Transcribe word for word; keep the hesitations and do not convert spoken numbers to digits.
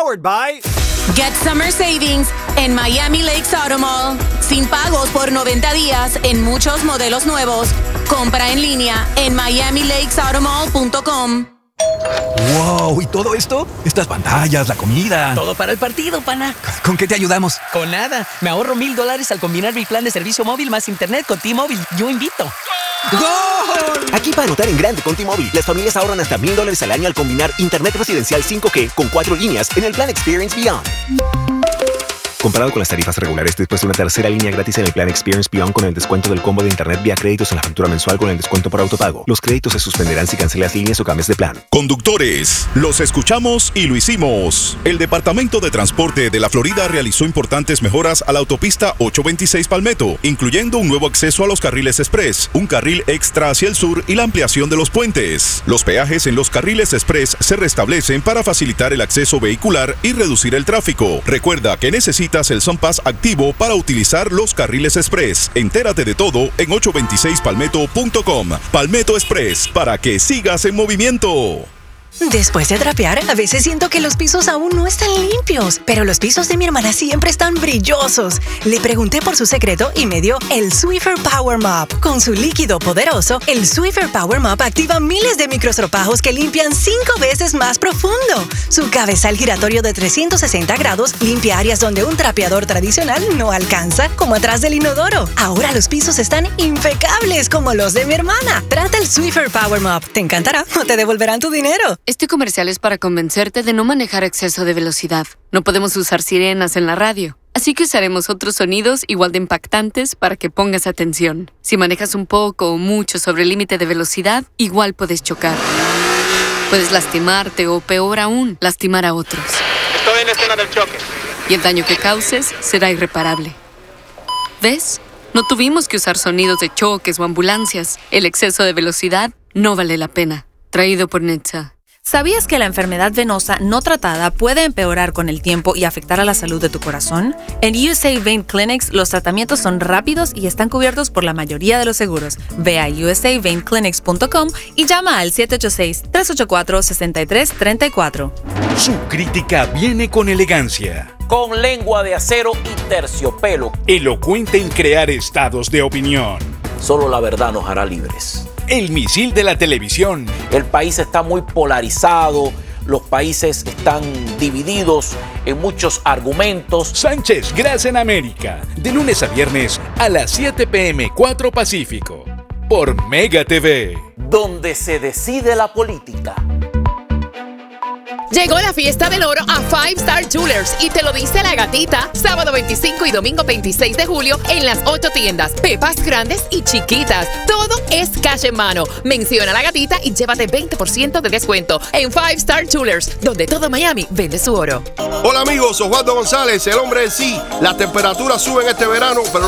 Powered by... Get Summer Savings en Miami Lakes Auto Mall. Sin pagos por noventa días en muchos modelos nuevos. Compra en línea en miami lakes auto mall punto com. ¡Wow! ¿Y todo esto? Estas pantallas, la comida... Todo para el partido, pana. ¿Con qué te ayudamos? Con nada. Me ahorro mil dólares al combinar mi plan de servicio móvil más internet con T-Mobile. Yo invito. ¡Gol! Aquí para anotar en grande con T-Mobile, las familias ahorran hasta mil dólares al año al combinar internet residencial cinco G con cuatro líneas en el plan Experience Beyond. Comparado con las tarifas regulares, después de una tercera línea gratis en el plan Experience Beyond con el descuento del combo de internet vía créditos en la factura mensual con el descuento por autopago. Los créditos se suspenderán si cancelas líneas o cambias de plan. Conductores, los escuchamos y lo hicimos. El Departamento de Transporte de la Florida realizó importantes mejoras a la autopista ochocientos veintiséis Palmetto, incluyendo un nuevo acceso a los carriles express, un carril extra hacia el sur y la ampliación de los puentes. Los peajes en los carriles express se restablecen para facilitar el acceso vehicular y reducir el tráfico. Recuerda que necesitas el SunPass activo para utilizar los carriles express. Entérate de todo en ochocientos veintiséis palmetto punto com. Palmetto Express, para que sigas en movimiento. Después de trapear, a veces siento que los pisos aún no están limpios, pero los pisos de mi hermana siempre están brillosos. Le pregunté por su secreto y me dio el Swiffer Power Mop. Con su líquido poderoso, el Swiffer Power Mop activa miles de microstropajos que limpian cinco veces más profundo. Su cabezal giratorio de trescientos sesenta grados limpia áreas donde un trapeador tradicional no alcanza, como atrás del inodoro. Ahora los pisos están impecables como los de mi hermana. Trata el Swiffer Power Mop. Te encantará o te devolverán tu dinero. Este comercial es para convencerte de no manejar a exceso de velocidad. No podemos usar sirenas en la radio, así que usaremos otros sonidos igual de impactantes para que pongas atención. Si manejas un poco o mucho sobre el límite de velocidad, igual puedes chocar. Puedes lastimarte o, peor aún, lastimar a otros. Estoy en la escena del choque. Y el daño que causes será irreparable. ¿Ves? No tuvimos que usar sonidos de choques o ambulancias. El exceso de velocidad no vale la pena. Traído por N H T S A. ¿Sabías que la enfermedad venosa no tratada puede empeorar con el tiempo y afectar a la salud de tu corazón? En U S A Vein Clinics, los tratamientos son rápidos y están cubiertos por la mayoría de los seguros. Ve a u s a vein clinics punto com y llama al siete ocho seis, tres ocho cuatro, seis tres tres cuatro. Su crítica viene con elegancia, con lengua de acero y terciopelo, elocuente en crear estados de opinión. Solo la verdad nos hará libres. El misil de la televisión. El país está muy polarizado, los países están divididos en muchos argumentos. Sánchez Gras en América, de lunes a viernes a las siete p m cuatro Pacífico, por Mega T V. Donde se decide la política. Llegó la fiesta del oro a Five Star Jewelers y te lo dice la gatita. Sábado veinticinco y domingo veintiséis de julio en las ocho tiendas. Pepas grandes y chiquitas. Todo es cash en mano. Menciona a la gatita y llévate veinte por ciento de descuento en Five Star Jewelers, donde todo Miami vende su oro. Hola amigos, Osvaldo González, el hombre en sí. Las temperaturas suben este verano, pero